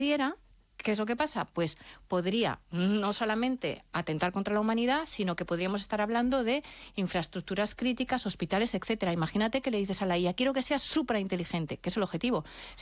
¿qué es lo que pasa? Pues podría no solamente atentar contra la humanidad, sino que podríamos estar hablando de infraestructuras críticas, hospitales, etcétera. Imagínate que le dices a la IA, quiero que sea suprainteligente, que es el objetivo.